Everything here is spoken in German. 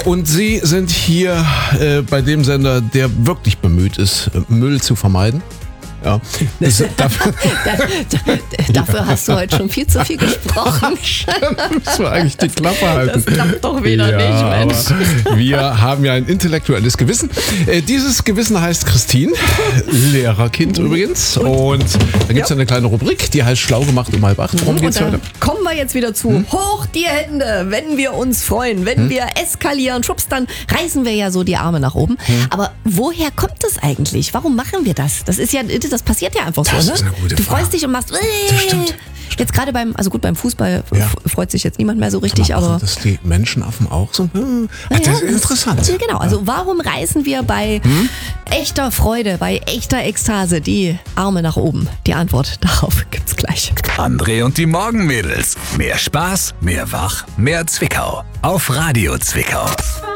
und Sie sind hier bei dem Sender, der wirklich bemüht ist, Müll zu vermeiden. Ja. Dafür hast du heute schon viel zu viel gesprochen. Das war eigentlich die Klappe halten. Das klappt doch wieder nicht, Mensch. Aber wir haben ja ein intellektuelles Gewissen. Dieses Gewissen heißt Christine, Lehrerkind übrigens. Und da gibt es eine kleine Rubrik, die heißt Schlau gemacht um 7:30. Worum geht's heute? Kommen wir jetzt wieder zu. Hoch die Hände, wenn wir uns freuen, wenn wir eskalieren, schubs, dann reißen wir ja so die Arme nach oben. Aber woher kommt das eigentlich? Warum machen wir das? Das passiert ja einfach Das so, ist ne? eine gute Du Frage. freust dich und machst. Das stimmt. Jetzt gerade beim Fußball freut sich jetzt niemand mehr so Machen richtig, aber. das die Menschenaffen auch so? Das ist interessant. Ja, genau. Also warum reißen wir bei echter Freude, bei echter Ekstase die Arme nach oben? Die Antwort darauf gibt's gleich. André und die Morgenmädels. Mehr Spaß, mehr Wach, mehr Zwickau. Auf Radio Zwickau.